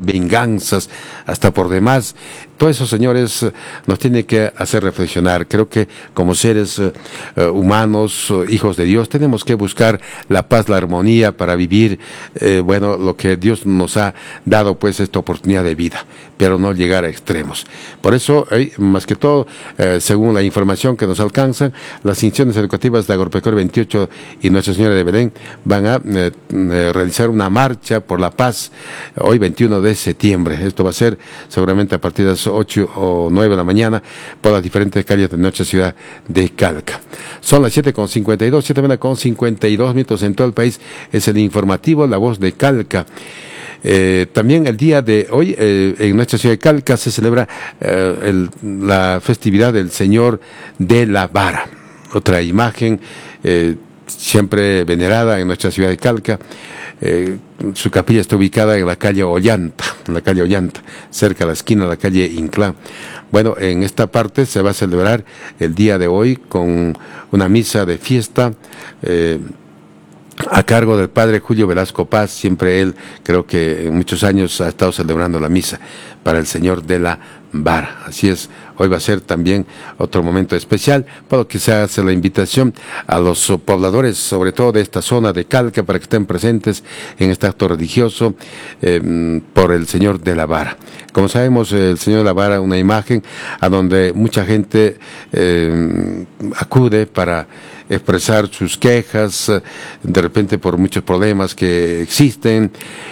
venganzas hasta por demás. Todos esos, señores, nos tiene que hacer reflexionar. Creo que como seres humanos, hijos de Dios, tenemos que buscar la paz, la armonía para vivir, lo que Dios nos ha dado, pues, esta oportunidad de vida, pero no llegar a extremos. Por eso, más que todo, según la información que nos alcanza, las instituciones educativas de Agropecuaria 28 y Nuestra Señora de Belén van a realizar una marcha por la paz hoy 21 de septiembre. Esto va a ser seguramente a partir de las 8 o 9 de la mañana por las diferentes calles de nuestra ciudad de Calca. Son las 7:52, 7:52 minutos en todo el país. Es el informativo La Voz de Calca. También el día de hoy en nuestra ciudad de Calca se celebra la festividad del Señor de la Vara, otra imagen siempre venerada en nuestra ciudad de Calca. Su capilla está ubicada en la calle Ollanta, cerca de la esquina de la calle Inclán. Bueno, en esta parte se va a celebrar el día de hoy con una misa de fiesta a cargo del padre Julio Velasco Paz. Siempre él, creo que en muchos años ha estado celebrando la misa para el Señor de la Vara. Así es, hoy va a ser también otro momento especial, por lo que se hace la invitación a los pobladores, sobre todo de esta zona de Calca, para que estén presentes en este acto religioso por el Señor de la Vara. Como sabemos, el Señor de la Vara, una imagen a donde mucha gente acude para expresar sus quejas, de repente por muchos problemas que existen,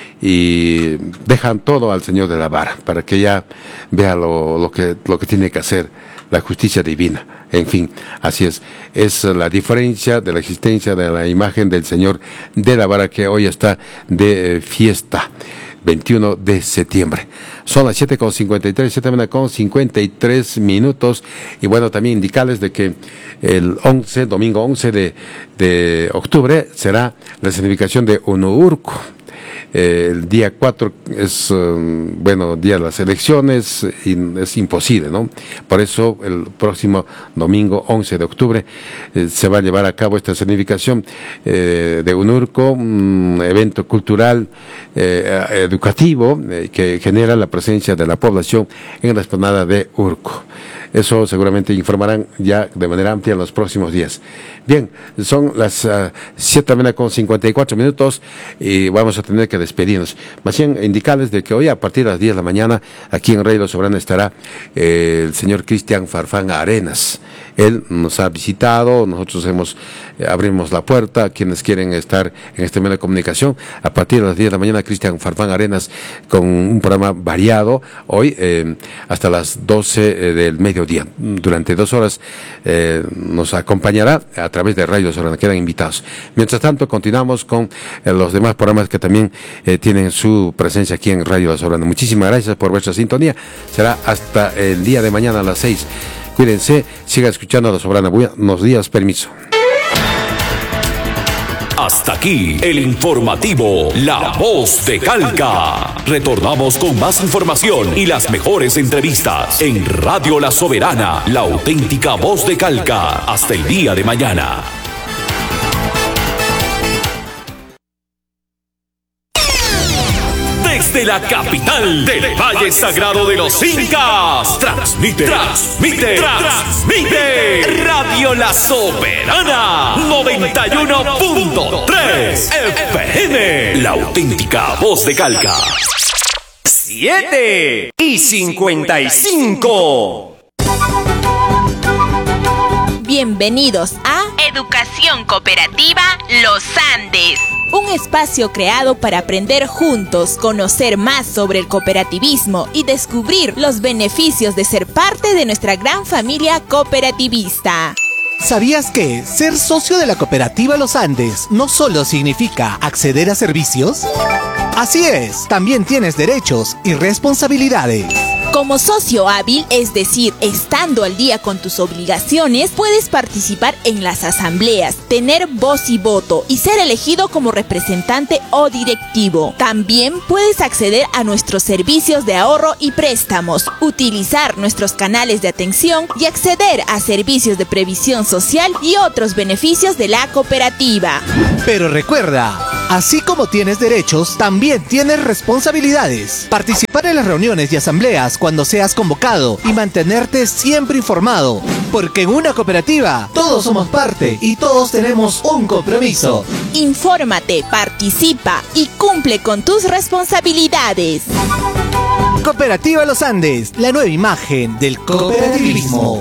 y dejan todo al Señor de la Vara para que ella vea lo que tiene que hacer, la justicia divina. En fin, así es la diferencia de la existencia de la imagen del Señor de la Vara, que hoy está de fiesta, 21 de septiembre. Son las 7:53, 7:53 minutos. Y bueno, también indicarles de que el domingo 11 de octubre, será la escenificación de Unuurku. El día 4 es, día de las elecciones, y es imposible, ¿no? Por eso, el próximo domingo 11 de octubre se va a llevar a cabo esta escenificación de Unuurku, un evento cultural educativo que genera la presencia de la población en la explanada de Urco. Eso seguramente informarán ya de manera amplia en los próximos días. Bien, son las 7:54 minutos y vamos a tener que despedirnos. Más bien, indicarles de que hoy a partir de las 10 de la mañana, aquí en Radio La Soberana estará el señor Cristian Farfán Arenas. Él nos ha visitado, nosotros abrimos la puerta a quienes quieren estar en este medio de comunicación. A partir de las 10 de la mañana, Cristian Farfán Arenas, con un programa variado, hoy hasta las 12 del mediodía. Durante 2 horas nos acompañará a través de Radio Soberana, quedan invitados. Mientras tanto, continuamos con los demás programas que también tienen su presencia aquí en Radio La Soberana. Muchísimas gracias por vuestra sintonía. Será hasta el día de mañana a las 6. Cuídense, siga escuchando a La Soberana. Buenos días, permiso. Hasta aquí el informativo La Voz de Calca. Retornamos con más información y las mejores entrevistas en Radio La Soberana, la auténtica voz de Calca. Hasta el día de mañana. Desde la capital del Valle Sagrado de los Incas, transmite Radio La Soberana 91.3 FM, la auténtica voz de Calca. 7:55. Bienvenidos a Educación Cooperativa Los Andes. Un espacio creado para aprender juntos, conocer más sobre el cooperativismo y descubrir los beneficios de ser parte de nuestra gran familia cooperativista. ¿Sabías que ser socio de la cooperativa Los Andes no solo significa acceder a servicios? Así es, también tienes derechos y responsabilidades. Como socio hábil, es decir, estando al día con tus obligaciones, puedes participar en las asambleas, tener voz y voto y ser elegido como representante o directivo. También puedes acceder a nuestros servicios de ahorro y préstamos, utilizar nuestros canales de atención y acceder a servicios de previsión social y otros beneficios de la cooperativa. Pero recuerda, Así como tienes derechos, también tienes responsabilidades. Participar en las reuniones y asambleas cuando seas convocado y mantenerte siempre informado. Porque en una cooperativa todos somos parte y todos tenemos un compromiso. Infórmate, participa y cumple con tus responsabilidades. Cooperativa Los Andes, la nueva imagen del cooperativismo.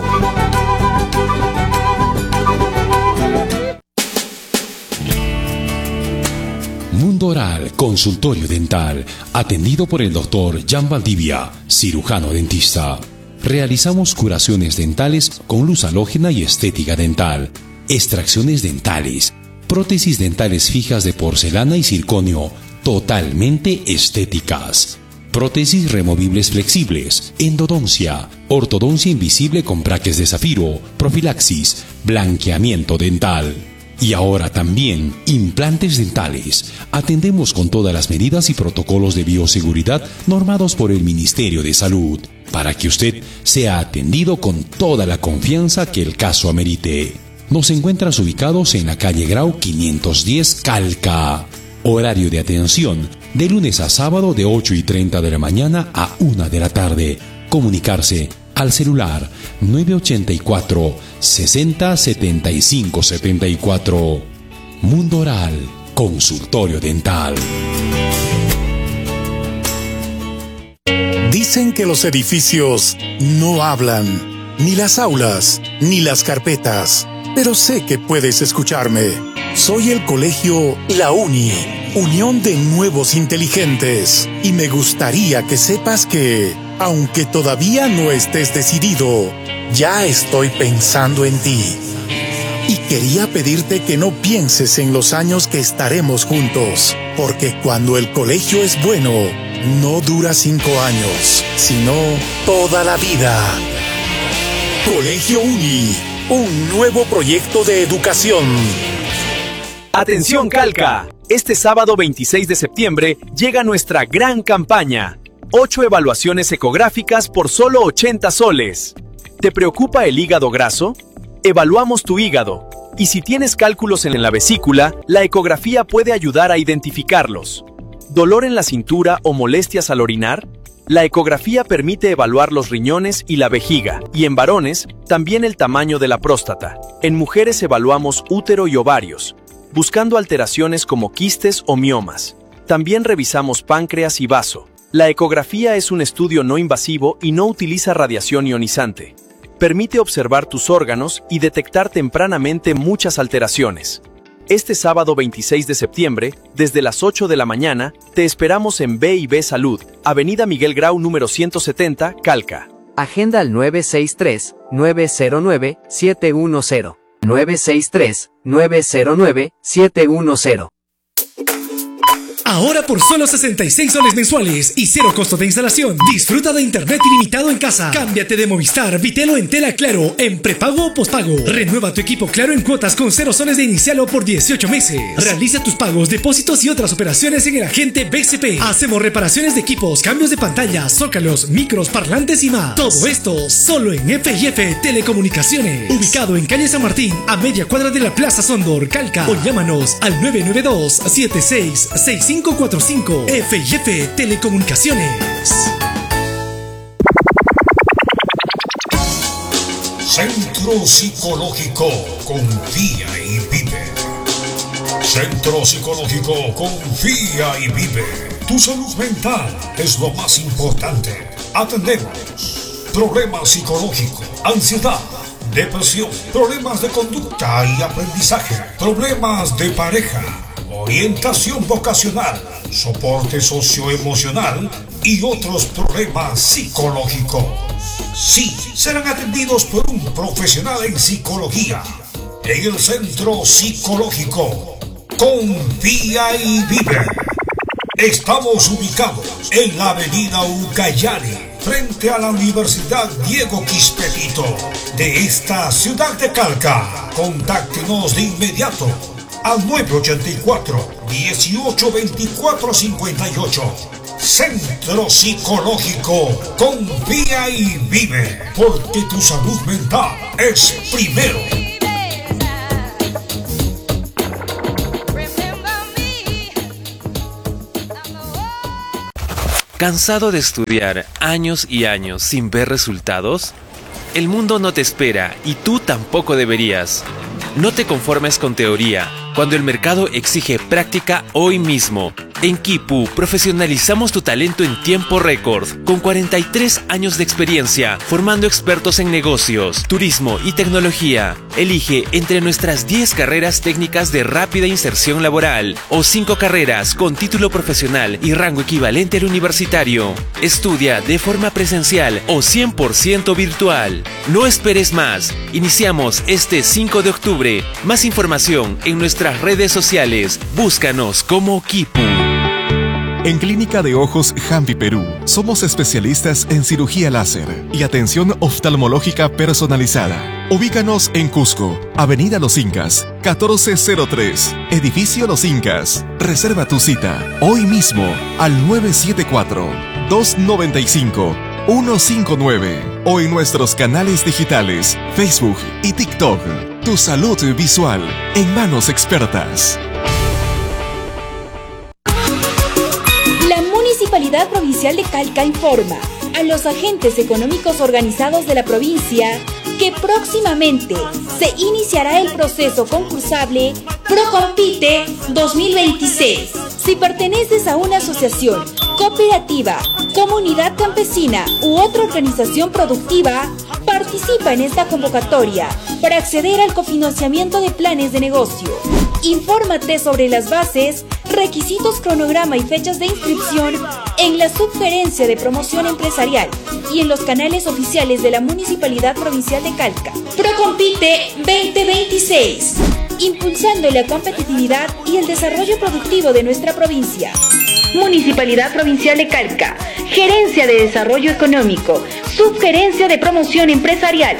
Mundo Oral, consultorio dental, atendido por el doctor Jan Valdivia, cirujano dentista. Realizamos curaciones dentales con luz halógena y estética dental, extracciones dentales, prótesis dentales fijas de porcelana y circonio, totalmente estéticas. Prótesis removibles flexibles, endodoncia, ortodoncia invisible con braques de zafiro, profilaxis, blanqueamiento dental. Y ahora también implantes dentales. Atendemos con todas las medidas y protocolos de bioseguridad normados por el Ministerio de Salud, para que usted sea atendido con toda la confianza que el caso amerite. Nos encuentras ubicados en la calle Grau 510 Calca. Horario de atención de lunes a sábado de 8:30 de la mañana a 1 de la tarde. Comunicarse al celular 984 60 75 74. Mundo Oral, consultorio dental. Dicen que los edificios no hablan, ni las aulas, ni las carpetas, pero sé que puedes escucharme. Soy el colegio La Uni, Unión de Nuevos Inteligentes, y me gustaría que sepas que, aunque todavía no estés decidido, ya estoy pensando en ti. Y quería pedirte que no pienses en los años que estaremos juntos, porque cuando el colegio es bueno, no dura 5 años, sino toda la vida. Colegio Uni, un nuevo proyecto de educación. Atención Calca, este sábado 26 de septiembre llega nuestra gran campaña. 8 evaluaciones ecográficas por solo 80 soles. ¿Te preocupa el hígado graso? Evaluamos tu hígado. Y si tienes cálculos en la vesícula, la ecografía puede ayudar a identificarlos. ¿Dolor en la cintura o molestias al orinar? La ecografía permite evaluar los riñones y la vejiga, y en varones, también el tamaño de la próstata. En mujeres evaluamos útero y ovarios, buscando alteraciones como quistes o miomas. También revisamos páncreas y vaso. La ecografía es un estudio no invasivo y no utiliza radiación ionizante. Permite observar tus órganos y detectar tempranamente muchas alteraciones. Este sábado 26 de septiembre, desde las 8 de la mañana, te esperamos en B&B Salud, Avenida Miguel Grau número 170, Calca. Agenda al 963-909-710. 963-909-710. Ahora por solo 66 soles mensuales y 0 costo de instalación, disfruta de internet ilimitado en casa. Cámbiate de Movistar, Vitelo en tela Claro, en prepago o pospago. Renueva tu equipo Claro en cuotas con 0 soles de inicial o por 18 meses. Realiza tus pagos, depósitos y otras operaciones en el agente BCP. Hacemos reparaciones de equipos, cambios de pantallas, zócalos, micros, parlantes y más. Todo esto solo en F&F Telecomunicaciones. Ubicado en calle San Martín, a media cuadra de la Plaza Sondor, Calca. O llámanos al 992-766545. F&F Telecomunicaciones. Centro Psicológico Confía y Vive. Centro Psicológico Confía y Vive. Tu salud mental es lo más importante. Atendemos problemas psicológicos, ansiedad, depresión, problemas de conducta y aprendizaje, problemas de pareja, orientación vocacional, soporte socioemocional y otros problemas psicológicos. Sí, serán atendidos por un profesional en psicología en el Centro Psicológico Confía y Vive. Estamos ubicados en la avenida Ucayali, frente a la Universidad Diego Quispetito de esta ciudad de Calca. Contáctenos de inmediato al 984-182458. Centro Psicológico Confía y Vive, porque tu salud mental es primero. ¿Cansado de estudiar años y años sin ver resultados? El mundo no te espera y tú tampoco deberías. No te conformes con teoría, cuando el mercado exige práctica hoy mismo. En Kipu profesionalizamos tu talento en tiempo récord, con 43 años de experiencia, formando expertos en negocios, turismo y tecnología. Elige entre nuestras 10 carreras técnicas de rápida inserción laboral o 5 carreras con título profesional y rango equivalente al universitario. Estudia de forma presencial o 100% virtual. No esperes más. Iniciamos este 5 de octubre. Más información en nuestras redes sociales. Búscanos como Kipu. En Clínica de Ojos Jampi Perú, somos especialistas en cirugía láser y atención oftalmológica personalizada. Ubícanos en Cusco, Avenida Los Incas, 1403, Edificio Los Incas. Reserva tu cita hoy mismo al 974-295-159 o en nuestros canales digitales, Facebook y TikTok. Tu salud visual en manos expertas. La Municipalidad Provincial de Calca informa a los agentes económicos organizados de la provincia que próximamente se iniciará el proceso concursable Procompite 2026. Si perteneces a una asociación, cooperativa, comunidad campesina u otra organización productiva, participa en esta convocatoria para acceder al cofinanciamiento de planes de negocio. Infórmate sobre las bases, requisitos, cronograma y fechas de inscripción en la Subgerencia de Promoción Empresarial y en los canales oficiales de la Municipalidad Provincial de Calca. Procompite 2026, impulsando la competitividad y el desarrollo productivo de nuestra provincia. Municipalidad Provincial de Calca, Gerencia de Desarrollo Económico, Subgerencia de Promoción Empresarial.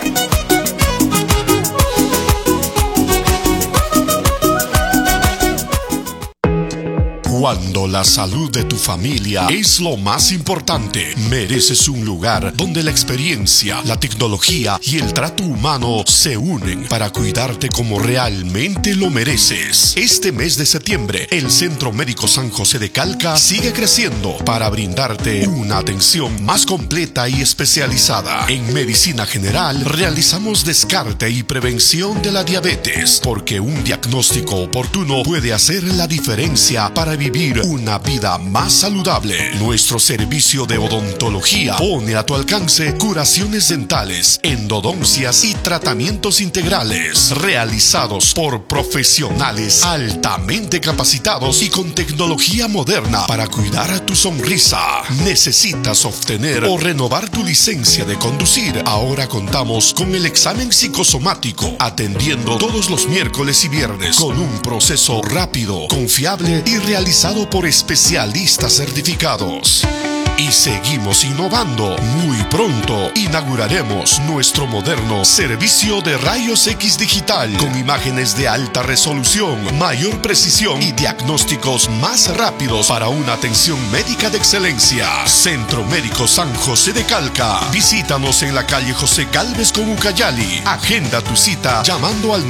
Cuando la salud de tu familia es lo más importante, mereces un lugar donde la experiencia, la tecnología y el trato humano se unen para cuidarte como realmente lo mereces. Este mes de septiembre, el Centro Médico San José de Calca sigue creciendo para brindarte una atención más completa y especializada. En medicina general, realizamos descarte y prevención de la diabetes, porque un diagnóstico oportuno puede hacer la diferencia para vivir una vida más saludable. Nuestro servicio de odontología pone a tu alcance curaciones dentales, endodoncias y tratamientos integrales realizados por profesionales altamente capacitados y con tecnología moderna para cuidar a tu sonrisa. ¿Necesitas obtener o renovar tu licencia de conducir? Ahora contamos con el examen psicosomático, atendiendo todos los miércoles y viernes con un proceso rápido, confiable y realizado por especialistas certificados. Y seguimos innovando. Muy pronto inauguraremos nuestro moderno servicio de rayos X digital con imágenes de alta resolución, mayor precisión y diagnósticos más rápidos para una atención médica de excelencia. Centro Médico San José de Calca. Visítanos en la calle José Gálvez con Ucayali. Agenda tu cita llamando al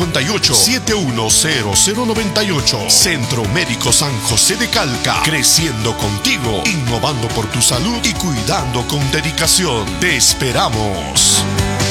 958-710098. Centro Médico San José de Calca. Creciendo contigo, innovando por tu salud y cuidando con dedicación. Te esperamos.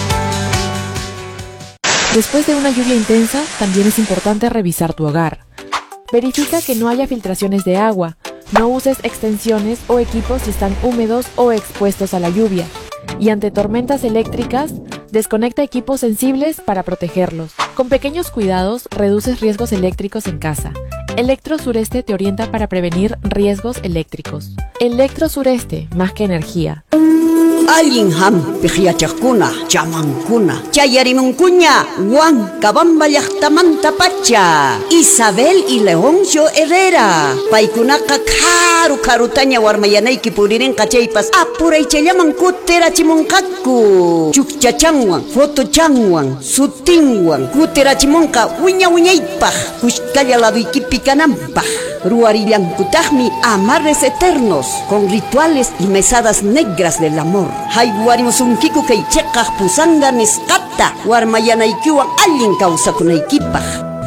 Después de una lluvia intensa, también es importante revisar tu hogar. Verifica que no haya filtraciones de agua. No uses extensiones o equipos si están húmedos o expuestos a la lluvia. Y ante tormentas eléctricas, desconecta equipos sensibles para protegerlos. Con pequeños cuidados, reduces riesgos eléctricos en casa. Electro Sureste te orienta para prevenir riesgos eléctricos. Electro Sureste, más que energía. Alguien ham pijiachakuna, chamancuna, chayarimuncuña, Juan Cabambayachtamanta Pacha, Isabel y Leoncio Herrera, Paikunaka Karu Karutaña Warmayanayki Puriren Cachaypas, Apuray Chayamancuttera Chimoncacu, Chukchachangwan, Fotochangwan, Sutingwan, Kuterachimonca, Uña Uñaipaj, Kushkaya la Picanampa, Ruarillancutajmi, amarres eternos, con rituales y mesadas negras del amor. Hayguarimos un kiku que checaj pusanga niscata, Warmayanaykiwan alguien causa kunaykipaj.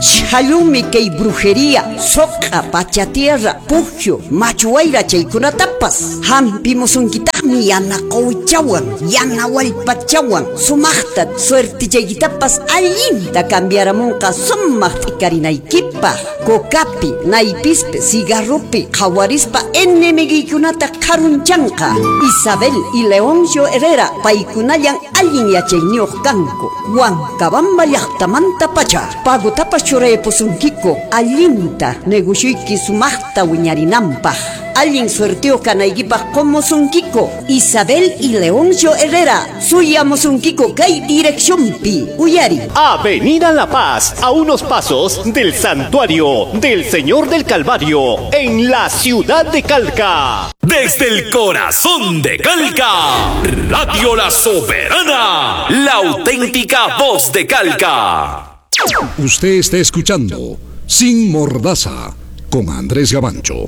Chalumi kay brujería, soca, pacha tierra, pugio, machuaira chaykuna tapas. Hampi musunkitami yana kouchawan, yana walpachawan, sumaqta suerte chaykitapas allinta cambiaramunqa sumaq tikarinaykipa. Kokapi, naipispe, cigarrupi, jawarispa enemigiykunata karunchanqa. Isabel y Leoncio Herrera paykunayan allin yachayniyuq kanku. Huancabamba llaqtamanta pacha, pagutapas churaypusunkiko allinta negosyuyki sumaqta wiñarinanpaq. Allin suerteo kanaykipaq qomusunkiko. Isabel y Leoncio Herrera suyamusunkiko kay direccionpi. Uyari. Avenida La Paz, a unos pasos del Santuario del Señor del Calvario, en la ciudad de Calca. Desde el corazón de Calca, Radio La Soberana, la auténtica voz de Calca. Usted está escuchando Sin Mordaza con Andrés Gavancho.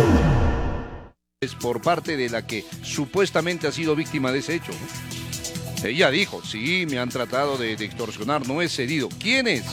Es por parte de la que supuestamente ha sido víctima de ese hecho, ¿no? Ella dijo, sí, me han tratado de extorsionar, no he cedido. ¿Quiénes?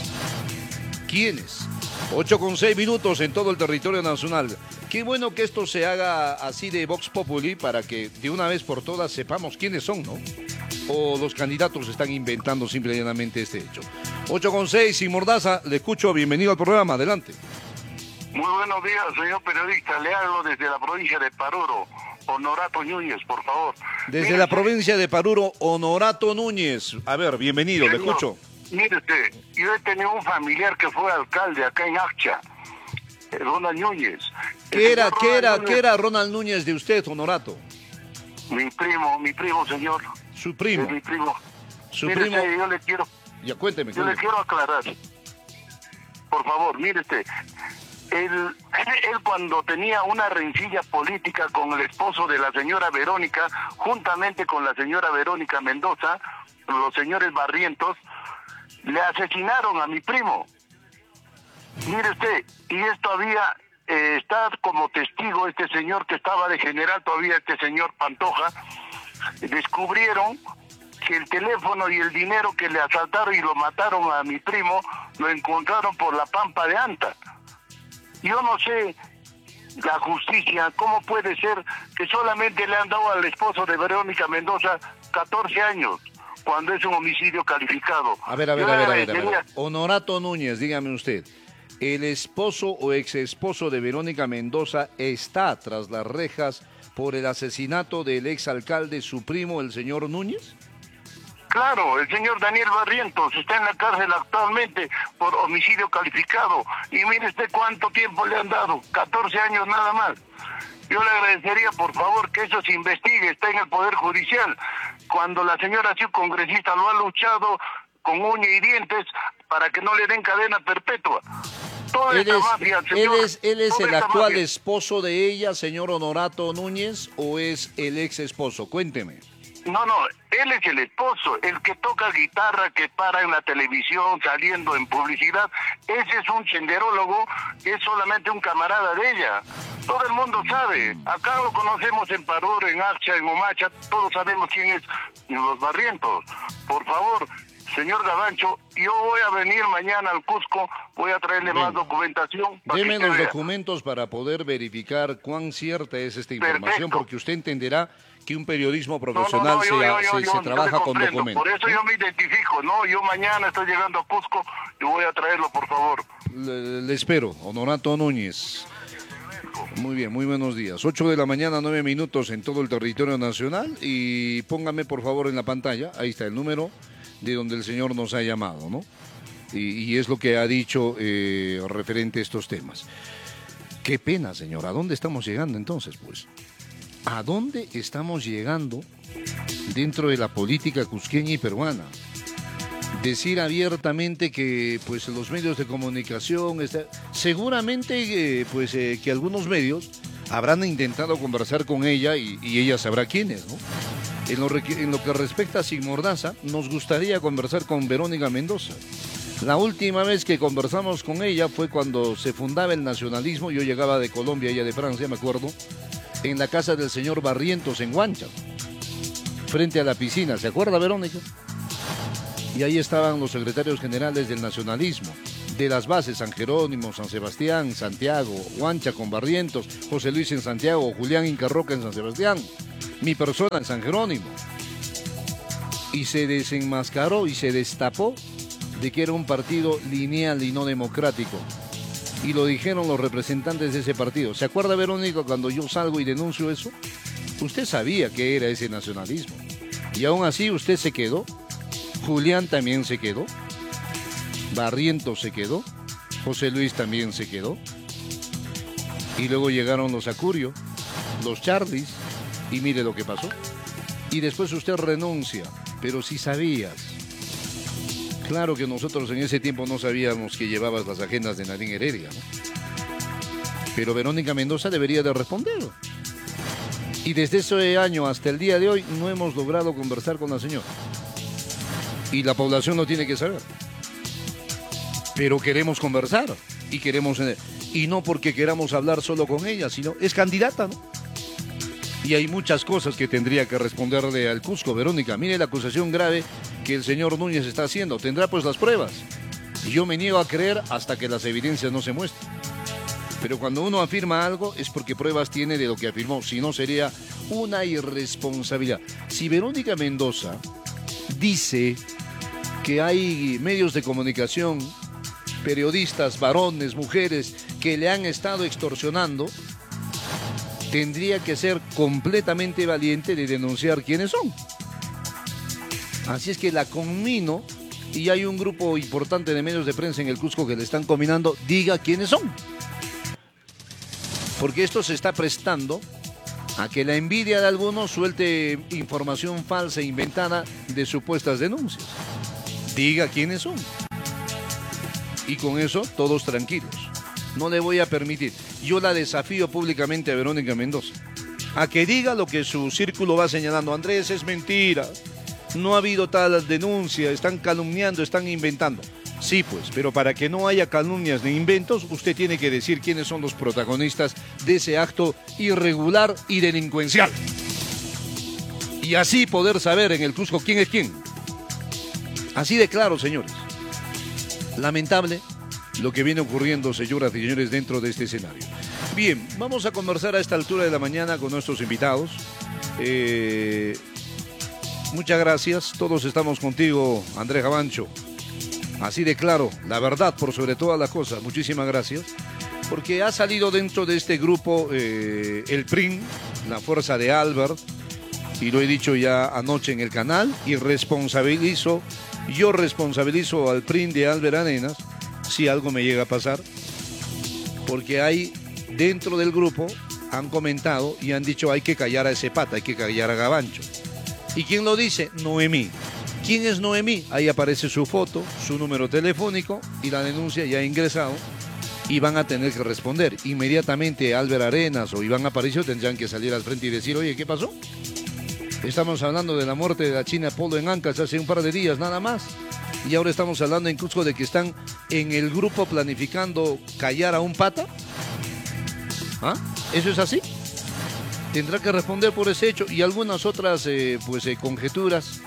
8:06 minutos en todo el territorio nacional. Qué bueno que esto se haga así de Vox Populi para que de una vez por todas sepamos quiénes son, ¿no? O los candidatos están inventando simple y llanamente este hecho. 8:06, Sin Mordaza, le escucho, bienvenido al programa, adelante. Muy buenos días, señor periodista, le hablo desde la provincia de Paruro. Honorato Núñez, por favor. Desde la provincia de Paruro, Honorato Núñez. A ver, bienvenido, le escucho. Mire usted, yo he tenido un familiar que fue alcalde acá en Accha, Ronald Núñez. ¿Qué era Ronald Núñez de usted, Honorato? Mi primo, señor. ¿Su primo? Mi primo. Mire usted, yo le quiero... Ya, cuénteme. Yo le quiero aclarar. Por favor, mire usted. Él cuando tenía una rencilla política con el esposo de la señora Verónica, juntamente con la señora Verónica Mendoza, los señores Barrientos, le asesinaron a mi primo. Mire usted, y es todavía, está como testigo este señor que estaba de general todavía, este señor Pantoja. Descubrieron que el teléfono y el dinero que le asaltaron y lo mataron a mi primo, lo encontraron por la Pampa de Anta. Yo no sé, la justicia, ¿cómo puede ser que solamente le han dado al esposo de Verónica Mendoza 14 años, cuando es un homicidio calificado? A ver. Honorato Núñez, dígame usted, ¿el esposo o exesposo de Verónica Mendoza está tras las rejas por el asesinato del exalcalde, su primo, el señor Núñez? Claro, el señor Daniel Barrientos está en la cárcel actualmente por homicidio calificado. Y mire usted cuánto tiempo le han dado, 14 años nada más. Yo le agradecería, por favor, que eso se investigue, está en el Poder Judicial. Cuando la señora Ciu, congresista, lo ha luchado con uña y dientes para que no le den cadena perpetua. Toda esta mafia, señor, ¿Él es el actual esposo de ella, señor Honorato Núñez, o es el ex esposo? Cuénteme. No, él es el esposo, el que toca guitarra, que para en la televisión, saliendo en publicidad. Ese es un senderólogo, es solamente un camarada de ella. Todo el mundo sabe, acá lo conocemos en Paruro, en Accha, en Omacha, todos sabemos quién es los Barrientos. Por favor, señor Gavancho, yo voy a venir mañana al Cusco, voy a traerle más documentación. Deme los documentos para poder verificar cuán cierta es esta información, porque usted entenderá que un periodismo profesional se trabaja con documentos. Por eso yo me identifico, yo mañana estoy llegando a Cusco y voy a traerlo, por favor. Le espero, Honorato Núñez. Muy bien, muy buenos días. 8 de la mañana, 9 minutos en todo el territorio nacional, y póngame por favor en la pantalla, ahí está el número de donde el señor nos ha llamado, ¿no? Y es lo que ha dicho referente a estos temas. Qué pena, señor, ¿a dónde estamos llegando entonces, pues? ¿A dónde estamos llegando dentro de la política cusqueña y peruana? Decir abiertamente que pues los medios de comunicación, seguramente que algunos medios habrán intentado conversar con ella y ella sabrá quiénes, ¿no? En lo que respecta a Sin Mordaza, nos gustaría conversar con Verónica Mendoza. La última vez que conversamos con ella fue cuando se fundaba el nacionalismo. Yo llegaba de Colombia, ella de Francia, me acuerdo, en la casa del señor Barrientos en Huancha, frente a la piscina. ¿Se acuerda, Verónica? Y ahí estaban los secretarios generales del nacionalismo, de las bases, San Jerónimo, San Sebastián, Santiago, Huancha con Barrientos, José Luis en Santiago, Julián Incarroca en San Sebastián, mi persona en San Jerónimo. Y se desenmascaró y se destapó de que era un partido lineal y no democrático. Y lo dijeron los representantes de ese partido. ¿Se acuerda, Verónica, cuando yo salgo y denuncio eso? Usted sabía que era ese nacionalismo. Y aún así usted se quedó. Julián también se quedó. Barrientos se quedó. José Luis también se quedó. Y luego llegaron los Acurio, los Charlies, y mire lo que pasó. Y después usted renuncia. Pero si sabías. Claro que nosotros en ese tiempo no sabíamos que llevabas las agendas de Nadine Heredia, ¿no? Pero Verónica Mendoza debería de responder. Y desde ese año hasta el día de hoy no hemos logrado conversar con la señora. Y la población lo tiene que saber. Pero queremos conversar. Y no porque queramos hablar solo con ella, sino es candidata, ¿no? Y hay muchas cosas que tendría que responderle al Cusco, Verónica. Mire la acusación grave que el señor Núñez está haciendo. Tendrá pues las pruebas. Y yo me niego a creer hasta que las evidencias no se muestren. Pero cuando uno afirma algo es porque pruebas tiene de lo que afirmó. Si no, sería una irresponsabilidad. Si Verónica Mendoza dice que hay medios de comunicación, periodistas, varones, mujeres, que le han estado extorsionando, tendría que ser completamente valiente de denunciar quiénes son. Así es que la conmino, y hay un grupo importante de medios de prensa en el Cusco que le están combinando, diga quiénes son. Porque esto se está prestando a que la envidia de algunos suelte información falsa e inventada de supuestas denuncias. Diga quiénes son. Y con eso, todos tranquilos. No le voy a permitir. Yo la desafío públicamente a Verónica Mendoza a que diga lo que su círculo va señalando. Andrés, es mentira. No ha habido tal denuncia. Están calumniando, están inventando. Sí, pues, pero para que no haya calumnias ni inventos, usted tiene que decir quiénes son los protagonistas de ese acto irregular y delincuencial. Y así poder saber en el Cusco quién es quién. Así de claro, señores. Lamentable lo que viene ocurriendo, señoras y señores, dentro de este escenario. Bien, vamos a conversar a esta altura de la mañana con nuestros invitados. Muchas gracias, todos estamos contigo, Andrés Gabancho. Así de claro, la verdad por sobre todas las cosas. Muchísimas gracias. Porque ha salido dentro de este grupo el PRIN, la fuerza de Albert, y lo he dicho ya anoche en el canal, y yo responsabilizo al PRIN de Albert Arenas si algo me llega a pasar, porque hay dentro del grupo, han comentado y han dicho hay que callar a ese pata, hay que callar a Gabancho. ¿Y quién lo dice? Noemí. ¿Quién es Noemí? Ahí aparece su foto, su número telefónico y la denuncia ya ha ingresado y van a tener que responder. Inmediatamente Albert Arenas o Iván Aparicio tendrán que salir al frente y decir, oye, ¿qué pasó? Estamos hablando de la muerte de la China Polo en Ancash hace un par de días, nada más. Y ahora estamos hablando en Cusco de que están en el grupo planificando callar a un pata. ¿Ah? ¿Eso es así? Tendrá que responder por ese hecho y algunas otras conjeturas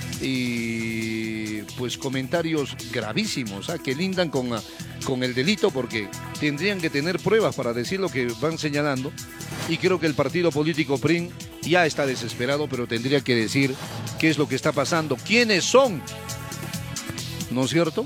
y pues comentarios gravísimos, que lindan con el delito, porque tendrían que tener pruebas para decir lo que van señalando. Y creo que el partido político PRIN ya está desesperado, pero tendría que decir qué es lo que está pasando, quiénes son, ¿no es cierto?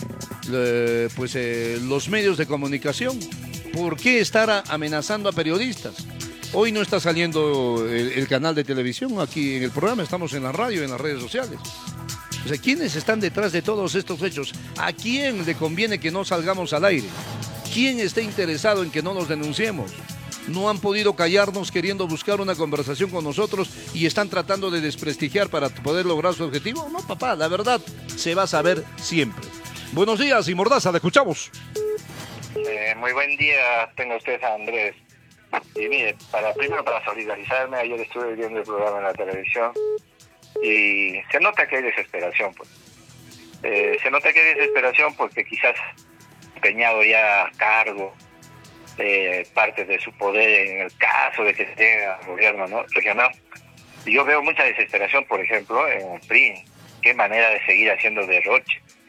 Los medios de comunicación. ¿Por qué estar amenazando a periodistas? Hoy no está saliendo el canal de televisión aquí en el programa, estamos en la radio, en las redes sociales. O sea, ¿quiénes están detrás de todos estos hechos? ¿A quién le conviene que no salgamos al aire? ¿Quién está interesado en que no los denunciemos? No han podido callarnos queriendo buscar una conversación con nosotros y están tratando de desprestigiar para poder lograr su objetivo. No, papá, la verdad se va a saber siempre. Buenos días y Mordaza, le escuchamos. Muy buen día, tenga usted, Andrés. Y mire, primero para solidarizarme, ayer estuve viendo el programa en la televisión y se nota que hay desesperación, pues. Se nota que hay desesperación porque quizás empeñado ya a cargo parte de su poder en el caso de que se tenga gobierno, ¿no?, regional. Y yo veo mucha desesperación, por ejemplo, en el PRI. Qué manera de seguir haciendo derroche.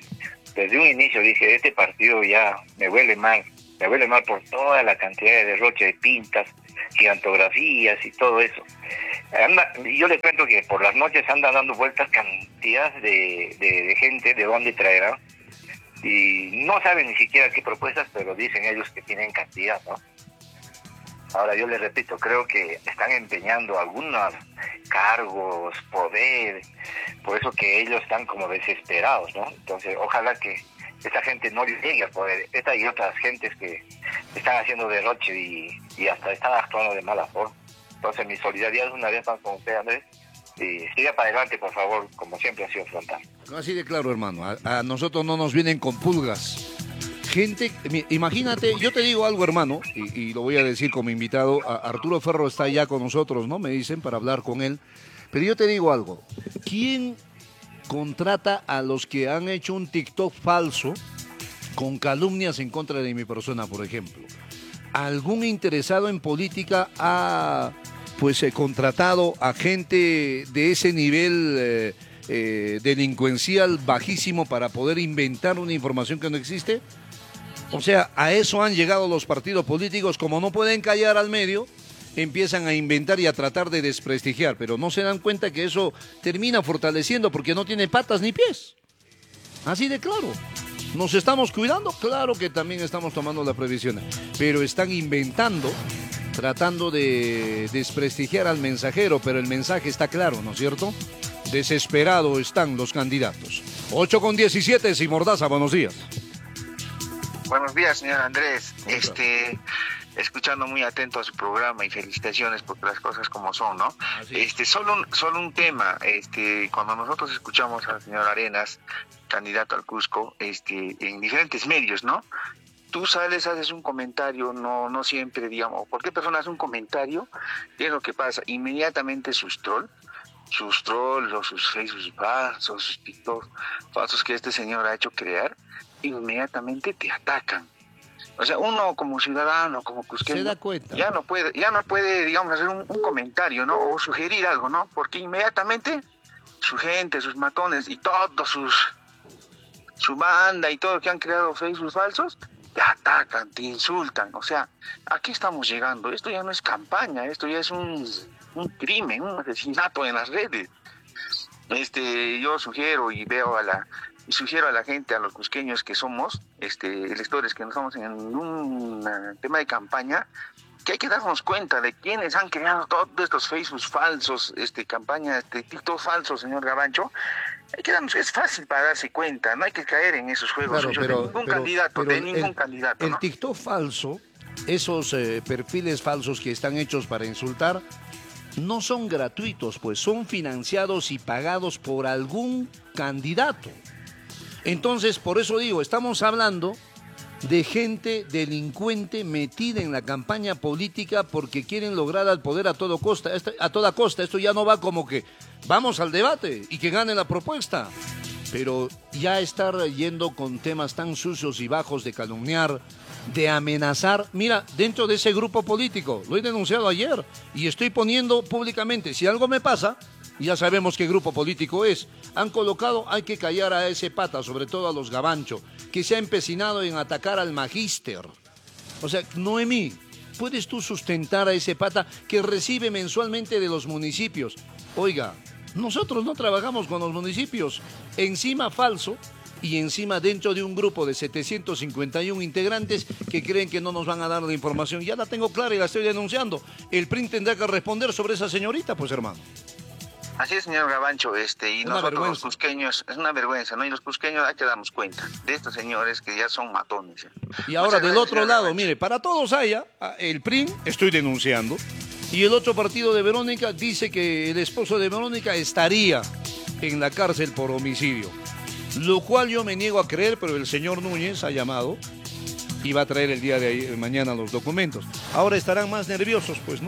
desde un inicio dije, este partido ya me huele mal por toda la cantidad de derroche de pintas, gigantografías y todo eso. Yo le cuento que por las noches anda dando vueltas cantidades de gente, de dónde traerá, y no saben ni siquiera qué propuestas, pero dicen ellos que tienen cantidad, ¿no? Ahora yo les repito, creo que están empeñando algunos cargos, poder, por eso que ellos están como desesperados, ¿no? Entonces, ojalá que esta gente no llegue al poder, esta y otras gentes que están haciendo derroche y hasta están actuando de mala forma. Entonces, mi solidaridad una vez más con usted, Andrés, y siga para adelante, por favor, como siempre ha sido frontal. No, así de claro, hermano, a nosotros no nos vienen con pulgas. Gente, imagínate, yo te digo algo, hermano, y lo voy a decir como invitado, Arturo Ferro está ya con nosotros, ¿no? Me dicen para hablar con él, pero yo te digo algo, ¿quién contrata a los que han hecho un TikTok falso con calumnias en contra de mi persona, por ejemplo? ¿Algún interesado en política ha contratado a gente de ese nivel delincuencial bajísimo para poder inventar una información que no existe? O sea, a eso han llegado los partidos políticos, como no pueden callar al medio, empiezan a inventar y a tratar de desprestigiar, pero no se dan cuenta que eso termina fortaleciendo porque no tiene patas ni pies. Así de claro. ¿Nos estamos cuidando? Claro que también estamos tomando las previsiones, pero están inventando, tratando de desprestigiar al mensajero, pero el mensaje está claro, ¿no es cierto? Desesperados están los candidatos. 8:17, sin Mordaza, buenos días. Buenos días, señor Andrés. Escuchando muy atento a su programa y felicitaciones porque las cosas como son, ¿no? Solo un tema. Cuando nosotros escuchamos al señor Arenas, candidato al Cusco, en diferentes medios, ¿no? Tú sales, haces un comentario, no siempre, digamos, ¿por qué persona hace un comentario? ¿Qué es lo que pasa? Inmediatamente sus trolls o sus Facebook falsos, sus TikTok falsos que este señor ha hecho crear, inmediatamente te atacan. O sea, uno como ciudadano, como cusqueño, se da cuenta. ya no puede, digamos, hacer un comentario, ¿no? O sugerir algo, ¿no? Porque inmediatamente su gente, sus matones y todos su banda y todo lo que han creado Facebook falsos, te atacan, te insultan. O sea, ¿a qué estamos llegando? Esto ya no es campaña, esto ya es un crimen, un asesinato en las redes. Yo sugiero y sugiero a la gente, a los cusqueños que somos electores, que no estamos en un tema de campaña, que hay que darnos cuenta de quiénes han creado todos estos Facebook falsos, campañas, TikTok falsos, señor Gabancho. Hay que darnos, es fácil para darse cuenta, no hay que caer en esos juegos de ningún candidato, ¿no? El TikTok falso, esos perfiles falsos que están hechos para insultar, no son gratuitos, pues son financiados y pagados por algún candidato. Entonces, por eso digo, estamos hablando de gente delincuente metida en la campaña política porque quieren lograr al poder a toda costa. Esto ya no va como que vamos al debate y que gane la propuesta. Pero ya estar yendo con temas tan sucios y bajos de calumniar, de amenazar. Mira, dentro de ese grupo político, lo he denunciado ayer y estoy poniendo públicamente, si algo me pasa, ya sabemos qué grupo político es. Han colocado, hay que callar a ese pata, sobre todo a los Gabancho, que se ha empecinado en atacar al magíster. O sea, Noemí, ¿puedes tú sustentar a ese pata que recibe mensualmente de los municipios? Oiga, nosotros no trabajamos con los municipios. Encima falso y encima dentro de un grupo de 751 integrantes que creen que no nos van a dar la información. Ya la tengo clara y la estoy denunciando. El PRIN tendrá que responder sobre esa señorita, pues, hermano. Así es, señor Gabancho, y nosotros los cusqueños, es una vergüenza, ¿no? Y los cusqueños hay que darnos cuenta de estos señores que ya son matones. Y ahora del otro lado, mire, para todos haya, el PRIN, estoy denunciando, y el otro partido de Verónica dice que el esposo de Verónica estaría en la cárcel por homicidio, lo cual yo me niego a creer, pero el señor Núñez ha llamado y va a traer el día de mañana los documentos. Ahora estarán más nerviosos, pues, ¿no?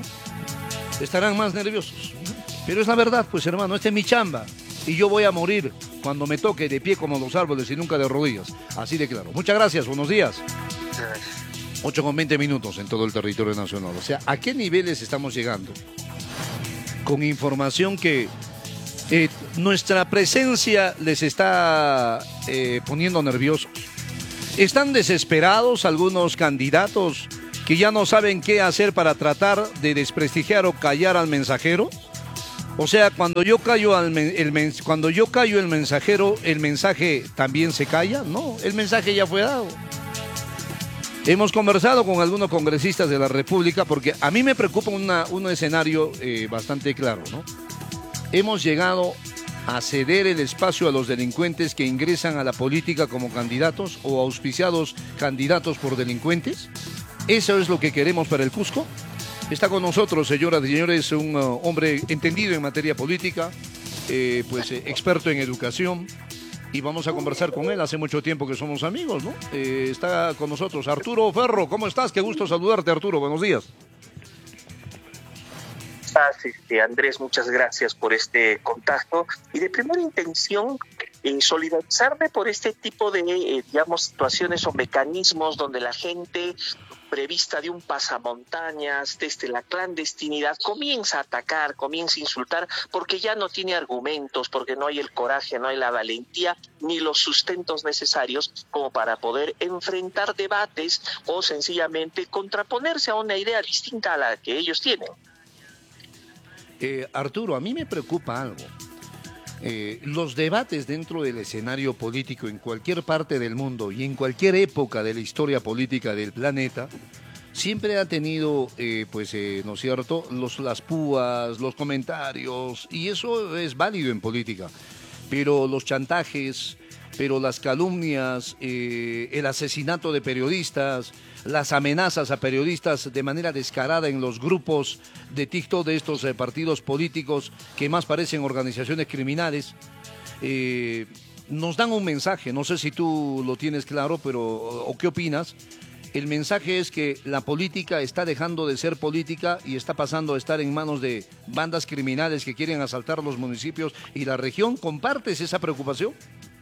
Estarán más nerviosos. Pero es la verdad, pues, hermano, esta es mi chamba. Y yo voy a morir cuando me toque de pie como los árboles y nunca de rodillas. Así de claro. Muchas gracias, buenos días. 8:20 en todo el territorio nacional. O sea, ¿a qué niveles estamos llegando? Con información que Nuestra presencia les está poniendo nerviosos. Están desesperados algunos candidatos que ya no saben qué hacer para tratar de desprestigiar o callar al mensajero. O sea, cuando yo callo el mensajero, ¿el mensaje también se calla? No, el mensaje ya fue dado. Hemos conversado con algunos congresistas de la República porque a mí me preocupa un escenario bastante claro, ¿no? Hemos llegado a ceder el espacio a los delincuentes que ingresan a la política como candidatos o auspiciados candidatos por delincuentes. ¿Eso es lo que queremos para el Cusco? Está con nosotros, señoras y señores, un hombre entendido en materia política, experto en educación, y vamos a conversar con él. Hace mucho tiempo que somos amigos, ¿no? Está con nosotros Arturo Ferro. ¿Cómo estás? Qué gusto saludarte, Arturo. Buenos días. Andrés, muchas gracias por este contacto y de primera intención solidarizarme por este tipo de, situaciones o mecanismos donde la gente prevista de un pasamontañas desde la clandestinidad comienza a atacar, comienza a insultar porque ya no tiene argumentos, porque no hay el coraje, no hay la valentía ni los sustentos necesarios como para poder enfrentar debates o sencillamente contraponerse a una idea distinta a la que ellos tienen. Arturo, a mí me preocupa algo. Los debates dentro del escenario político en cualquier parte del mundo y en cualquier época de la historia política del planeta siempre ha tenido, ¿no es cierto?, las púas, los comentarios, y eso es válido en política. Pero los chantajes, pero las calumnias, el asesinato de periodistas, las amenazas a periodistas de manera descarada en los grupos de TikTok de estos partidos políticos que más parecen organizaciones criminales, nos dan un mensaje. No sé si tú lo tienes claro, o qué opinas. El mensaje es que la política está dejando de ser política y está pasando a estar en manos de bandas criminales que quieren asaltar los municipios y la región. ¿Compartes esa preocupación?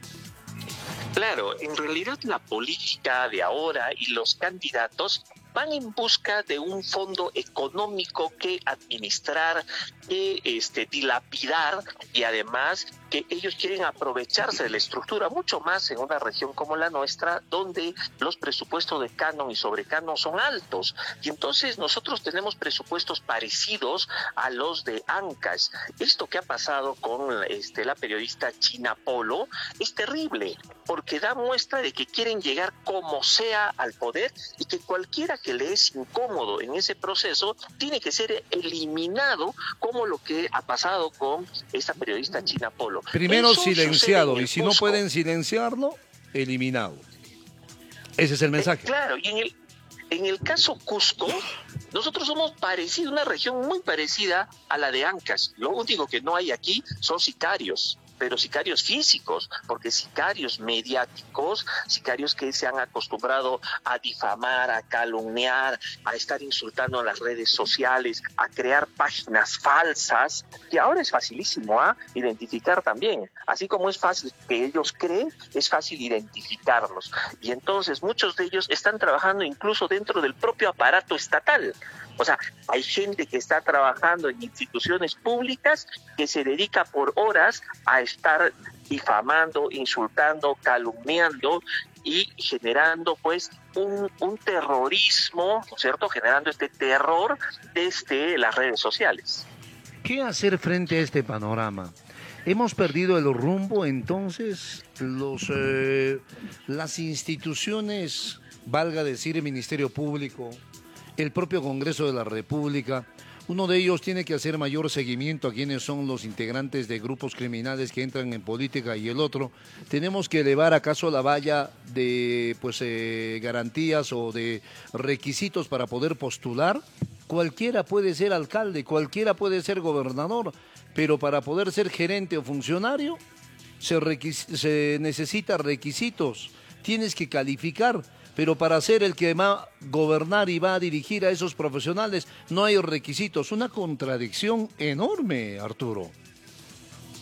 Claro, en realidad la política de ahora y los candidatos van en busca de un fondo económico que administrar, que dilapidar, y además que ellos quieren aprovecharse de la estructura mucho más en una región como la nuestra, donde los presupuestos de canon y sobrecanon son altos. Y entonces nosotros tenemos presupuestos parecidos a los de Ancash. Esto que ha pasado con la periodista China Polo es terrible, porque da muestra de que quieren llegar como sea al poder y que cualquiera que le es incómodo en ese proceso tiene que ser eliminado, como lo que ha pasado con esta periodista China Polo. Primero eso silenciado, y si no pueden silenciarlo, eliminado. Ese es el mensaje. Claro, y en el caso Cusco, nosotros somos parecidos, una región muy parecida a la de Ancash. Lo único que no hay aquí son sicarios, pero sicarios físicos, porque sicarios mediáticos, sicarios que se han acostumbrado a difamar, a calumniar, a estar insultando en las redes sociales, a crear páginas falsas, que ahora es facilísimo identificar también. Así como es fácil que ellos creen, es fácil identificarlos. Y entonces muchos de ellos están trabajando incluso dentro del propio aparato estatal. O sea, hay gente que está trabajando en instituciones públicas que se dedica por horas a estar difamando, insultando, calumniando y generando un terrorismo, ¿no es cierto?, generando este terror desde las redes sociales. ¿Qué hacer frente a este panorama? ¿Hemos perdido el rumbo entonces? Las instituciones, valga decir el Ministerio Público, el propio Congreso de la República, uno de ellos tiene que hacer mayor seguimiento a quienes son los integrantes de grupos criminales que entran en política, y el otro, tenemos que elevar acaso la valla de garantías o de requisitos para poder postular. Cualquiera puede ser alcalde, cualquiera puede ser gobernador, pero para poder ser gerente o funcionario se necesita requisitos, tienes que calificar. Pero para ser el que va a gobernar y va a dirigir a esos profesionales no hay requisitos. Una contradicción enorme, Arturo.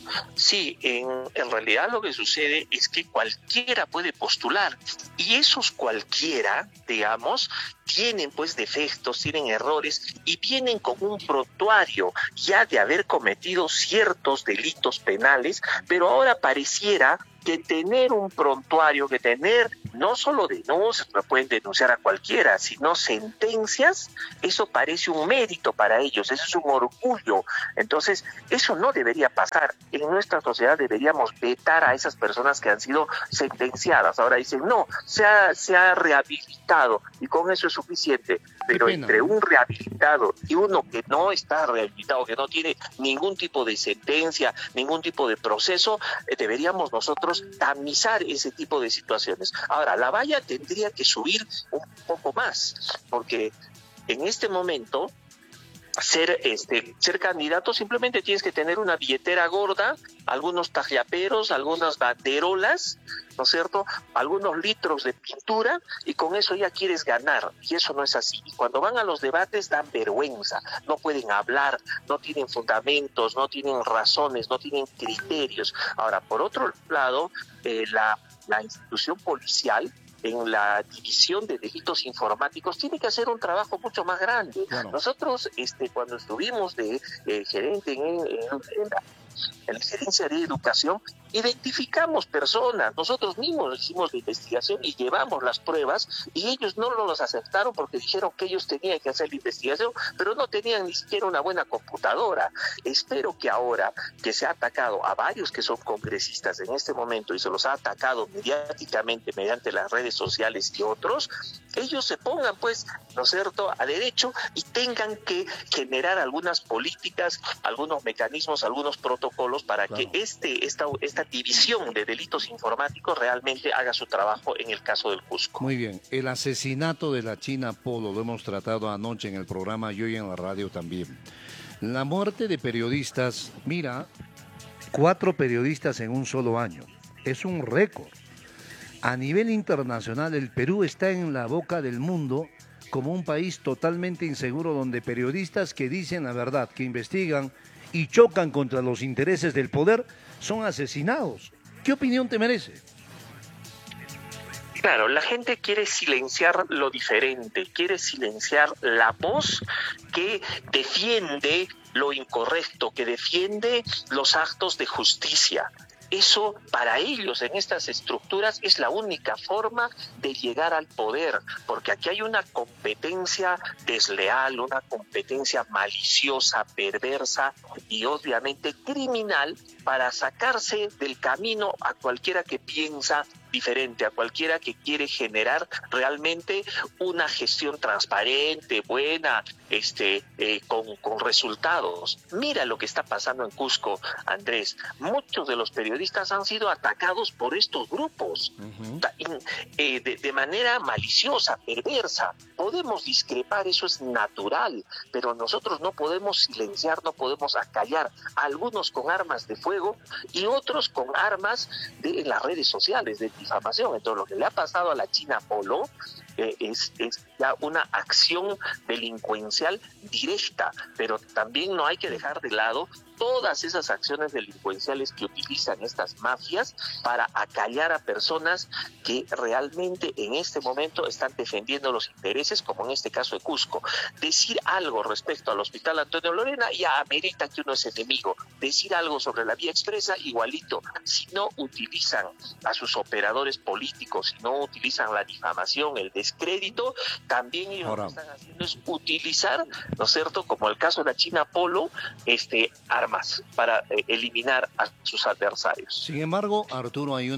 Sí, en realidad lo que sucede es que cualquiera puede postular y esos cualquiera, digamos, tienen pues defectos, tienen errores y vienen con un prontuario ya de haber cometido ciertos delitos penales, pero ahora pareciera que tener un prontuario, que tener no solo denuncias, no pueden denunciar a cualquiera, sino sentencias, eso parece un mérito para ellos, eso es un orgullo. Entonces, eso no debería pasar. En nuestra sociedad deberíamos vetar a esas personas que han sido sentenciadas. Ahora dicen, no, se ha rehabilitado y con eso es suficiente. Pero entre un rehabilitado y uno que no está rehabilitado, que no tiene ningún tipo de sentencia, ningún tipo de proceso, deberíamos nosotros tamizar ese tipo de situaciones. Ahora, la valla tendría que subir un poco más, porque en este momento ser candidato simplemente tienes que tener una billetera gorda, algunos tallaperos, algunas banderolas, ¿no es cierto?, algunos litros de pintura, y con eso ya quieres ganar, y eso no es así. Y cuando van a los debates dan vergüenza, no pueden hablar, no tienen fundamentos, no tienen razones, no tienen criterios. Ahora, por otro lado, la institución policial, en la división de delitos informáticos, tiene que hacer un trabajo mucho más grande. Claro. Nosotros, cuando estuvimos de gerente en la gerencia de educación, identificamos personas, nosotros mismos hicimos la investigación y llevamos las pruebas, y ellos no los aceptaron porque dijeron que ellos tenían que hacer la investigación, pero no tenían ni siquiera una buena computadora. Espero que ahora que se ha atacado a varios que son congresistas en este momento y se los ha atacado mediáticamente mediante las redes sociales y otros, ellos se pongan pues, ¿no es cierto?, a derecho y tengan que generar algunas políticas, algunos mecanismos, algunos protocolos para que esta división de delitos informáticos realmente haga su trabajo en el caso del Cusco. Muy bien, el asesinato de la China Polo lo hemos tratado anoche en el programa y hoy en la radio también. La muerte de periodistas, mira, 4 periodistas en un solo año, es un récord. A nivel internacional, el Perú está en la boca del mundo como un país totalmente inseguro, donde periodistas que dicen la verdad, que investigan y chocan contra los intereses del poder, son asesinados. ¿Qué opinión te merece? Claro, la gente quiere silenciar lo diferente, quiere silenciar la voz que defiende lo incorrecto, que defiende los actos de justicia. Eso para ellos en estas estructuras es la única forma de llegar al poder, porque aquí hay una competencia desleal, una competencia maliciosa, perversa y obviamente criminal para sacarse del camino a cualquiera que piensa diferente, a cualquiera que quiere generar realmente una gestión transparente, buena, con resultados. Mira lo que está pasando en Cusco, Andrés. Muchos de los periodistas han sido atacados por estos grupos, de manera maliciosa, perversa. Podemos discrepar, eso es natural, pero nosotros no podemos silenciar, no podemos acallar. Algunos con armas de fuego y otros con armas de las redes sociales, de difamación. Entonces, lo que le ha pasado a la China Polo es ya una acción delincuencial directa, pero también no hay que dejar de lado todas esas acciones delincuenciales que utilizan estas mafias para acallar a personas que realmente en este momento están defendiendo los intereses, como en este caso de Cusco. Decir algo respecto al Hospital Antonio Lorena ya amerita que uno es enemigo. Decir algo sobre la vía expresa, igualito. Si no utilizan a sus operadores políticos, si no utilizan la difamación, el descrédito, también ellos lo que están haciendo es utilizar, ¿no es cierto?, como el caso de la China Polo, armas para eliminar a sus adversarios. Sin embargo, Arturo, hay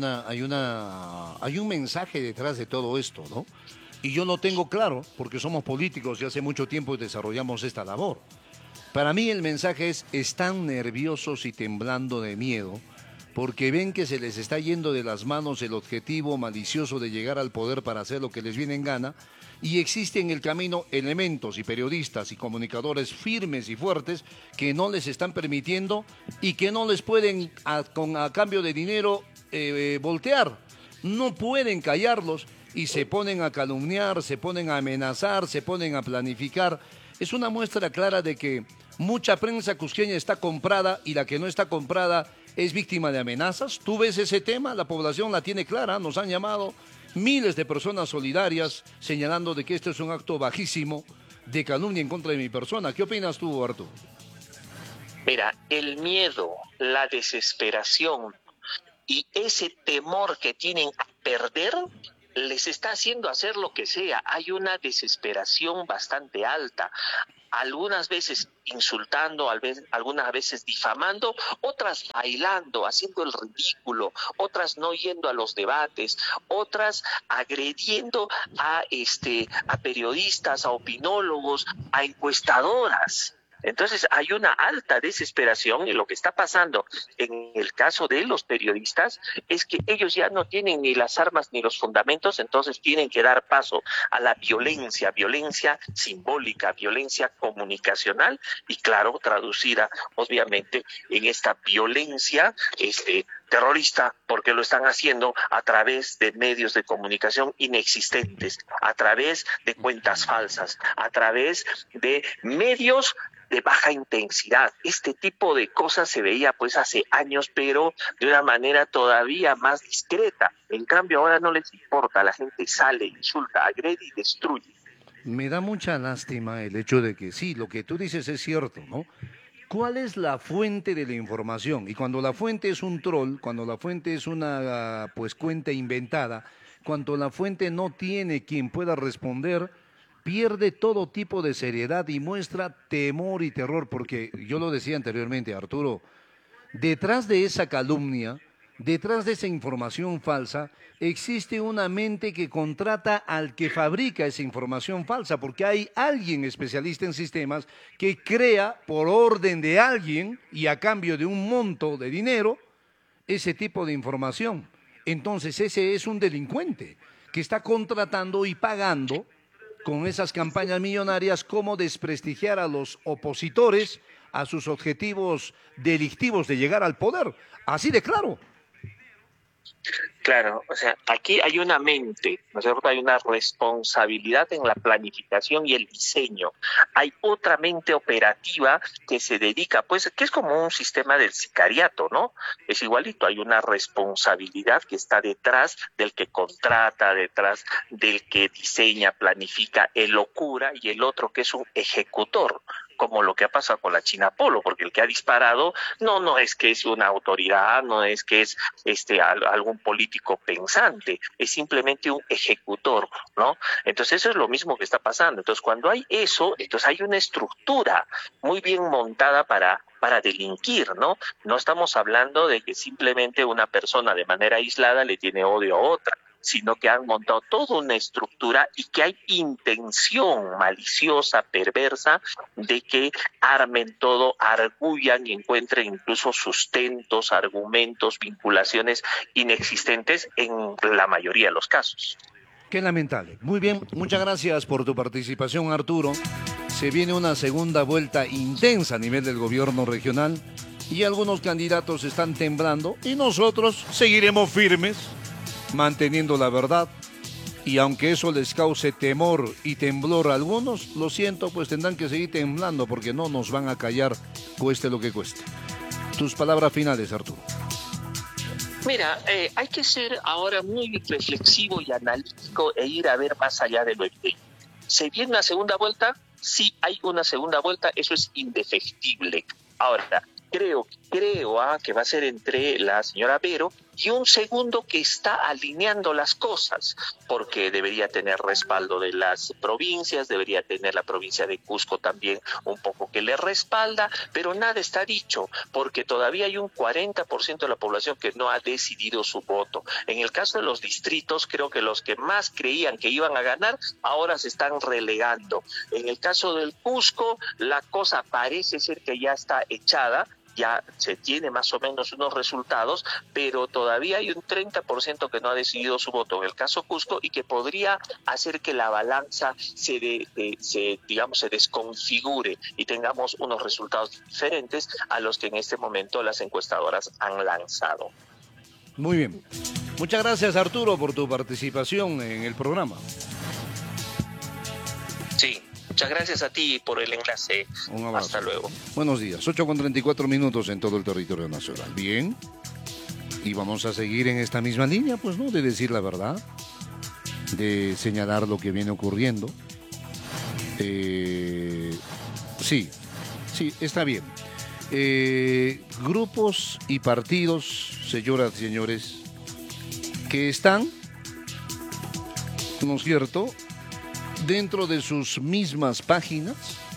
un mensaje detrás de todo esto, ¿no? Y yo lo tengo claro, porque somos políticos y hace mucho tiempo desarrollamos esta labor. Para mí el mensaje es: están nerviosos y temblando de miedo, porque ven que se les está yendo de las manos el objetivo malicioso de llegar al poder para hacer lo que les viene en gana, y existen en el camino elementos y periodistas y comunicadores firmes y fuertes que no les están permitiendo y que no les pueden, a cambio de dinero, voltear. No pueden callarlos y se ponen a calumniar, se ponen a amenazar, se ponen a planificar. Es una muestra clara de que mucha prensa cusqueña está comprada y la que no está comprada es víctima de amenazas. Tú ves ese tema, la población la tiene clara, nos han llamado miles de personas solidarias señalando de que este es un acto bajísimo de calumnia en contra de mi persona. ¿Qué opinas tú, Arturo? Mira, el miedo, la desesperación y ese temor que tienen a perder les está haciendo hacer lo que sea. Hay una desesperación bastante alta, algunas veces insultando, algunas veces difamando, otras bailando, haciendo el ridículo, otras no yendo a los debates, otras agrediendo a periodistas, a opinólogos, a encuestadoras. Entonces hay una alta desesperación y lo que está pasando en el caso de los periodistas es que ellos ya no tienen ni las armas ni los fundamentos, entonces tienen que dar paso a la violencia, violencia simbólica, violencia comunicacional y claro, traducida obviamente en esta violencia terrorista, porque lo están haciendo a través de medios de comunicación inexistentes, a través de cuentas falsas, a través de medios de baja intensidad. Este tipo de cosas se veía pues hace años, pero de una manera todavía más discreta. En cambio ahora no les importa, la gente sale, insulta, agrede y destruye. Me da mucha lástima el hecho de que sí, lo que tú dices es cierto, ¿no? ¿Cuál es la fuente de la información? Y cuando la fuente es un troll, cuando la fuente es una cuenta inventada, cuando la fuente no tiene quien pueda responder, pierde todo tipo de seriedad y muestra temor y terror, porque yo lo decía anteriormente, Arturo, detrás de esa calumnia, detrás de esa información falsa, existe una mente que contrata al que fabrica esa información falsa, porque hay alguien especialista en sistemas que crea por orden de alguien y a cambio de un monto de dinero ese tipo de información. Entonces ese es un delincuente que está contratando y pagando con esas campañas millonarias cómo desprestigiar a los opositores a sus objetivos delictivos de llegar al poder. Así de claro. Claro, o sea, aquí hay una mente, ¿no es cierto? Hay una responsabilidad en la planificación y el diseño. Hay otra mente operativa que se dedica, pues, que es como un sistema del sicariato, ¿no? Es igualito, hay una responsabilidad que está detrás del que contrata, detrás del que diseña, planifica, locura, y el otro que es un ejecutor, como lo que ha pasado con la China Polo, porque el que ha disparado no es que es una autoridad, no es que es algún político pensante, es simplemente un ejecutor, ¿no? Entonces eso es lo mismo que está pasando. Entonces cuando hay eso, entonces hay una estructura muy bien montada para delinquir, ¿no? No estamos hablando de que simplemente una persona de manera aislada le tiene odio a otra, sino que han montado toda una estructura y que hay intención maliciosa, perversa, de que armen todo, arguyan y encuentren incluso sustentos, argumentos, vinculaciones inexistentes en la mayoría de los casos. Qué lamentable. Muy bien, muchas gracias por tu participación, Arturo. Se viene una segunda vuelta intensa a nivel del gobierno regional y algunos candidatos están temblando y nosotros seguiremos firmes, manteniendo la verdad, y aunque eso les cause temor y temblor a algunos, lo siento, pues tendrán que seguir temblando porque no nos van a callar, cueste lo que cueste. Tus palabras finales, Arturo. Mira, hay que ser ahora muy reflexivo y analítico e ir a ver más allá de lo evidente. ¿Se viene una segunda vuelta? Sí, hay una segunda vuelta, eso es indefectible. Ahora, creo que va a ser entre la señora Vero y un segundo que está alineando las cosas, porque debería tener respaldo de las provincias, debería tener la provincia de Cusco también un poco que le respalda, pero nada está dicho, porque todavía hay un 40% de la población que no ha decidido su voto. En el caso de los distritos, creo que los que más creían que iban a ganar, ahora se están relegando. En el caso del Cusco, la cosa parece ser que ya está echada, ya se tiene más o menos unos resultados, pero todavía hay un 30% que no ha decidido su voto en el caso Cusco y que podría hacer que la balanza se desconfigure y tengamos unos resultados diferentes a los que en este momento las encuestadoras han lanzado. Muy bien. Muchas gracias, Arturo, por tu participación en el programa. Sí, Muchas gracias a ti por el enlace. Un abrazo. Hasta luego. Buenos días, 8:34 en todo el territorio nacional. Bien. Y vamos a seguir en esta misma línea, pues, ¿no? De decir la verdad, de señalar lo que viene ocurriendo. Sí, está bien. Grupos y partidos, señoras y señores, que están, ¿no es cierto?, dentro de sus mismas páginas,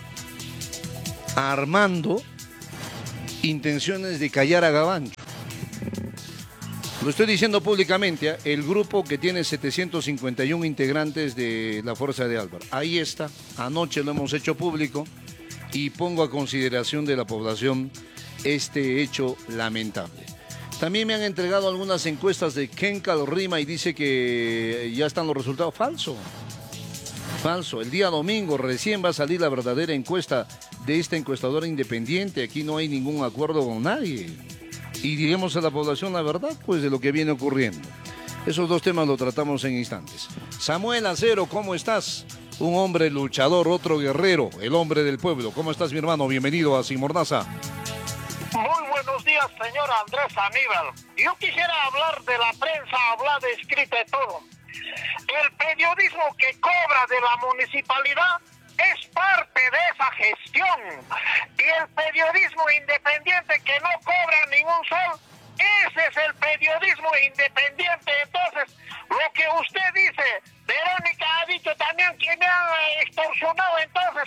armando intenciones de callar a Gavancho. Lo estoy diciendo públicamente, el grupo que tiene 751 integrantes de la Fuerza de Álvaro. Ahí está, anoche lo hemos hecho público y pongo a consideración de la población este hecho lamentable. También me han entregado algunas encuestas de Kencal Rima y dice que ya están los resultados. Falso. El día domingo recién va a salir la verdadera encuesta de esta encuestadora independiente. Aquí no hay ningún acuerdo con nadie. Y diremos a la población la verdad, pues, de lo que viene ocurriendo. Esos dos temas lo tratamos en instantes. Samuel Acero, ¿cómo estás? Un hombre luchador, otro guerrero, el hombre del pueblo. ¿Cómo estás, mi hermano? Bienvenido a Sin Mordaza. Muy buenos días, señor Andrés Aníbal. Yo quisiera hablar de la prensa hablada, escrita y todo. El periodismo que cobra de la municipalidad es parte de esa gestión. Y el periodismo independiente que no cobra ningún sol, ese es el periodismo independiente. Entonces, lo que usted dice, Verónica ha dicho también que me han extorsionado. Entonces,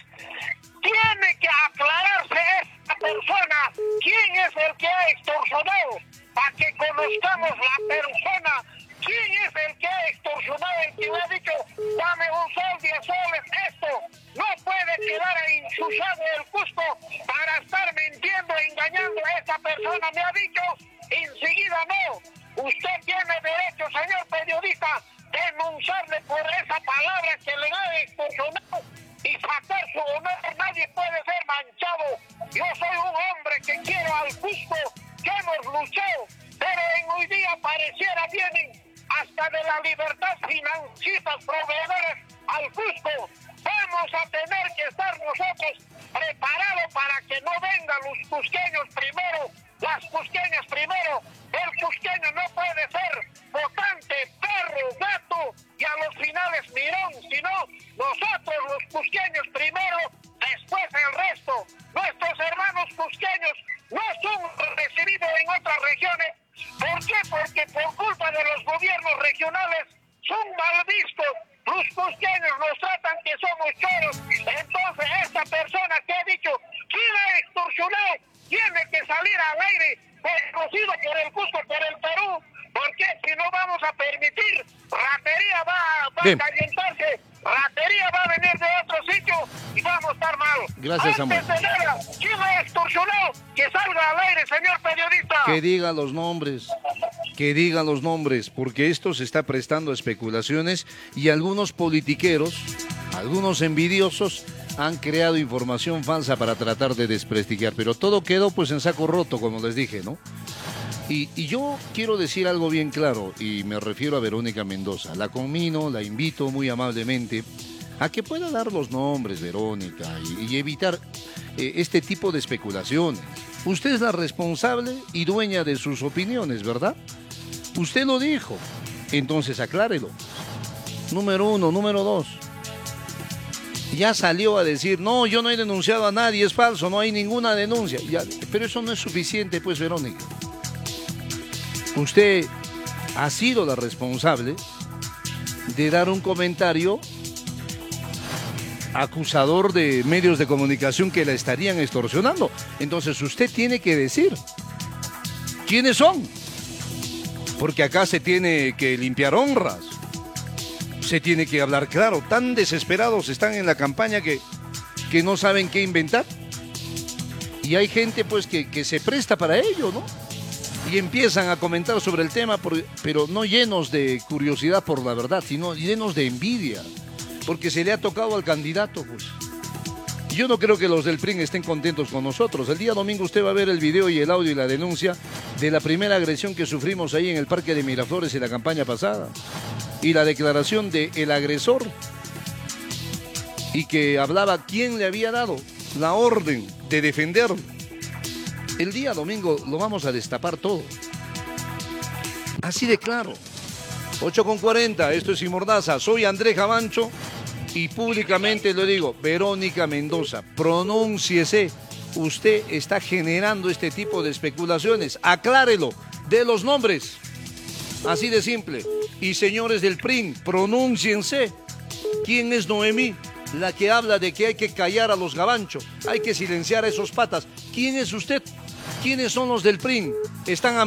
tiene que aclararse esta persona, quién es el que ha extorsionado, para que conozcamos la persona. ¿Quién es el que ha extorsionado, el que le ha dicho, dame un sol, 10 soles, esto? No puede quedar ensuciado el Cusco para estar mintiendo, engañando a esa persona. Me ha dicho, enseguida no. Usted tiene derecho, señor periodista, denunciarle por esa palabra que le ha extorsionado y sacar su honor. Nadie puede ser manchado. Yo soy un hombre que quiero al Cusco, que hemos luchado, pero en hoy día pareciera vienen hasta de la libertad financieras proveedores al Cusco. Vamos a tener que estar nosotros preparados para que no vengan los cusqueños primero, las cusqueñas primero. El cusqueño no puede ser votante, perro, gato y a los finales mirón, sino nosotros los cusqueños primero, después el resto. Nuestros hermanos cusqueños no son recibidos en otras regiones. ¿Por qué? Porque por culpa de los gobiernos regionales son mal vistos. Los cusqueños nos tratan que somos choros. Entonces esta persona que ha dicho quién ha extorsionado tiene que salir al aire, conocido por el Cusco, por el Perú, porque si no vamos a permitir, ratería va a calientarse, ratería va a venir de otro sitio y vamos a estar mal. Gracias, Samuel. Antes de nada, ¿quién ha extorsionado? Que salga al aire, señor periodista. Que diga los nombres, porque esto se está prestando a especulaciones y algunos politiqueros, algunos envidiosos, han creado información falsa para tratar de desprestigiar, pero todo quedó pues en saco roto, como les dije, ¿no? Y yo quiero decir algo bien claro, y me refiero a Verónica Mendoza. La conmino, la invito muy amablemente a que pueda dar los nombres, Verónica, y evitar este tipo de especulaciones. Usted es la responsable y dueña de sus opiniones, ¿verdad? Usted lo dijo, entonces aclárelo. Número uno. Número dos. Ya salió a decir, no, yo no he denunciado a nadie, es falso, no hay ninguna denuncia. Ya, pero eso no es suficiente, pues, Verónica. Usted ha sido la responsable de dar un comentario acusador de medios de comunicación que la estarían extorsionando. Entonces usted tiene que decir quiénes son, porque acá se tiene que limpiar honras, se tiene que hablar claro. Tan desesperados están en la campaña que no saben qué inventar, y hay gente pues que se presta para ello, ¿no? Y empiezan a comentar sobre el tema, pero no llenos de curiosidad por la verdad, sino llenos de envidia, porque se le ha tocado al candidato, pues. Yo no creo que los del PRI estén contentos con nosotros. El día domingo usted va a ver el video y el audio y la denuncia de la primera agresión que sufrimos ahí en el Parque de Miraflores en la campaña pasada. Y la declaración del agresor. y que hablaba quién le había dado la orden de defender. El día domingo lo vamos a destapar todo. Así de claro. 8:40, esto es Sin Mordaza. Soy Andrés Gavancho y públicamente lo digo, Verónica Mendoza, pronúnciese. Usted está generando este tipo de especulaciones. Aclárelo, de los nombres. Así de simple. Y señores del PRIN, pronúnciense. ¿Quién es Noemí? La que habla de que hay que callar a los Gavancho, hay que silenciar a esos patas. ¿Quién es usted? ¿Quiénes son los del PRIN? Están